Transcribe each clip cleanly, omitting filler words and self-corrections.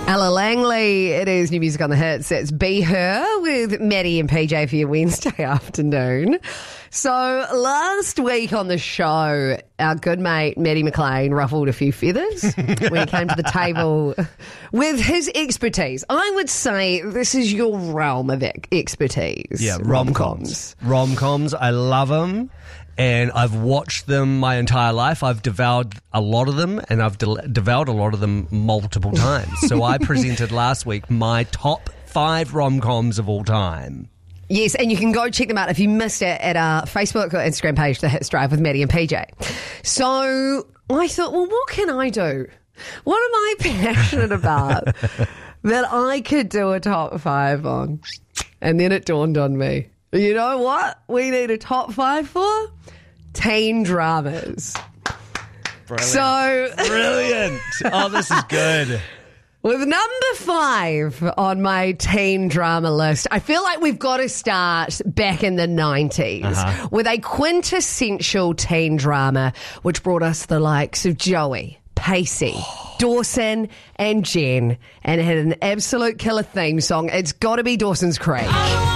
Ella Langley, it is new music on the hits. It's Be Her with Maddie and PJ for your Wednesday afternoon. So last week on the show, our good mate Maddie McLean ruffled a few feathers when he came to the table with his expertise. I would say this is your realm of expertise. Yeah, rom-coms. Rom-coms, I love them. And I've watched them my entire life. I've devoured a lot of them, and I've devoured a lot of them multiple times. So I presented last week my top 5 rom-coms of all time. Yes, and you can go check them out if you missed it at our Facebook or Instagram page, The Hits Drive with Maddie and PJ. So I thought, well, what can I do? What am I passionate about that I could do a top 5 on? And then it dawned on me. You know what we need a top 5 for? Teen dramas. Brilliant. So Brilliant. Oh, this is good. With number 5 on my teen drama list, I feel like we've got to start back in the 90s with a quintessential teen drama which brought us the likes of Joey, Pacey, Dawson and Jen, and it had an absolute killer theme song. It's got to be Dawson's Creek.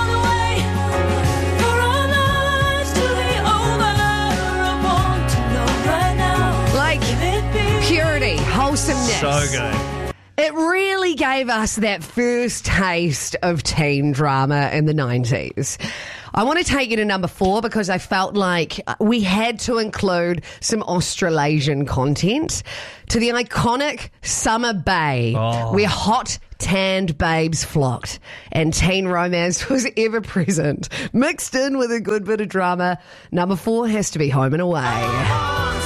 Purity, wholesomeness. So good. It really gave us that first taste of teen drama in the 90s. I want to take you to number 4 because I felt like we had to include some Australasian content to the iconic Summer Bay, where hot, tanned babes flocked and teen romance was ever present. Mixed in with a good bit of drama, number 4 has to be Home and Away.